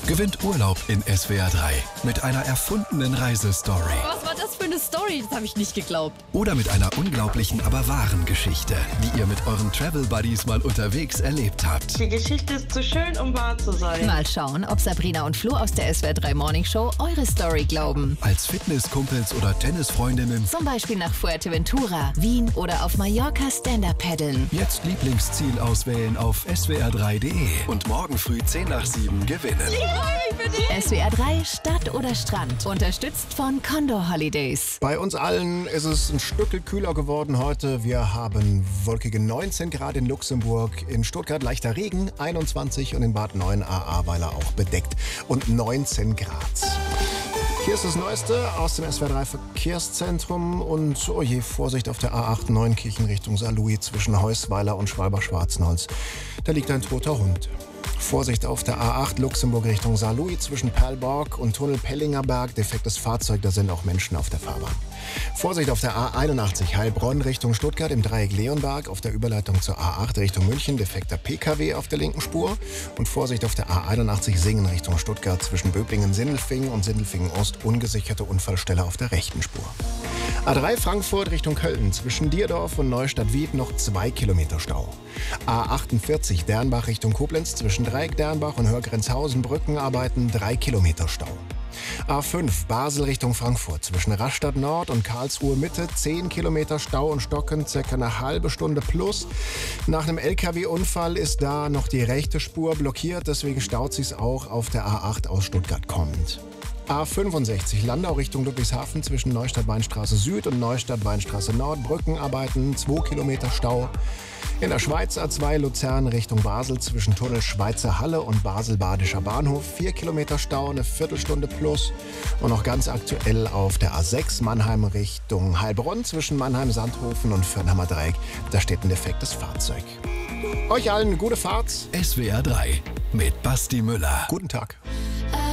Gewinnt Urlaub in SWR 3 mit einer erfundenen Reisestory. Was war das für eine Story? Das habe ich nicht geglaubt. Oder mit einer unglaublichen, aber wahren Geschichte, die ihr mit euren Travel Buddies mal unterwegs erlebt habt. Die Geschichte ist zu schön, um wahr zu sein. Mal schauen, ob Sabrina und Flo aus der SWR 3 Morning Show eure Story glauben. Als Fitnesskumpels oder Tennisfreundinnen. Zum Beispiel nach Fuerteventura, Wien oder auf Mallorca Stand-Up paddeln. Jetzt Lieblingsziel auswählen auf swr3.de und morgen früh 10 nach 7 gewinnen. SWR 3 Stadt oder Strand. Unterstützt von Condor Holidays. Bei uns allen ist es ein Stück kühler geworden heute. Wir haben wolkige 19 Grad in Luxemburg, in Stuttgart leichter Regen, 21 und in Bad 9 Ahrweiler auch bedeckt und 19 Grad. Hier ist das Neueste aus dem SWR 3 Verkehrszentrum und oh je, Vorsicht auf der A8 Neunkirchen Richtung Saarlouis zwischen Heusweiler und Schwalbach-Schwarzenholz. Da liegt ein toter Hund. Vorsicht auf der A8 Luxemburg Richtung Saarlouis zwischen Perlborg und Tunnel Pellingerberg. Defektes Fahrzeug, da sind auch Menschen auf der Fahrbahn. Vorsicht auf der A81 Heilbronn Richtung Stuttgart im Dreieck Leonberg auf der Überleitung zur A8 Richtung München. Defekter PKW auf der linken Spur. Und Vorsicht auf der A81 Singen Richtung Stuttgart zwischen Böblingen-Sindelfingen und Sindelfingen-Ost. Ungesicherte Unfallstelle auf der rechten Spur. A3 Frankfurt Richtung Köln zwischen Dierdorf und Neustadt-Wied noch 2 Kilometer Stau. A48 Dernbach Richtung Koblenz zwischen Dreieck Dernbach und Hörgrenzhausen Brückenarbeiten 3 Kilometer Stau. A5 Basel Richtung Frankfurt zwischen Rastatt Nord und Karlsruhe Mitte 10 Kilometer Stau und Stocken, circa eine halbe Stunde plus. Nach einem LKW-Unfall ist da noch die rechte Spur blockiert, deswegen staut sich's auch auf der A8 aus Stuttgart kommend. A65 Landau Richtung Ludwigshafen zwischen Neustadt-Weinstraße Süd und Neustadt-Weinstraße Nord. Brückenarbeiten 2 Kilometer Stau. In der Schweiz A2 Luzern Richtung Basel zwischen Tunnel Schweizer Halle und Basel-Badischer Bahnhof 4 Kilometer Stau, eine Viertelstunde plus. Und noch ganz aktuell auf der A6 Mannheim Richtung Heilbronn zwischen Mannheim-Sandhofen und Fürnheimer Dreieck. Da steht ein defektes Fahrzeug. Euch allen eine gute Fahrt. SWR 3 mit Basti Müller. Guten Tag.